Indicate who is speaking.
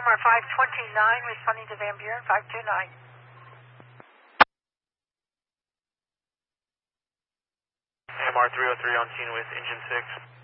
Speaker 1: AMR 529 responding to Van Buren 529.
Speaker 2: AMR 303 on scene with engine 6.